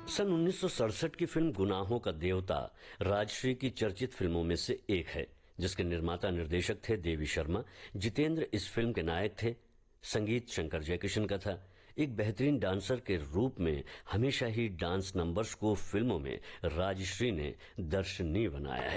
सन 1967 की फिल्म गुनाहों का देवता राजश्री की चर्चित फिल्मों में से एक है, जिसके निर्माता निर्देशक थे देवी शर्मा। जितेंद्र इस फिल्म के नायक थे। संगीत शंकर जयकिशन का था। एक बेहतरीन डांसर के रूप में हमेशा ही डांस नंबर्स को फिल्मों में राजश्री ने दर्शनीय बनाया है।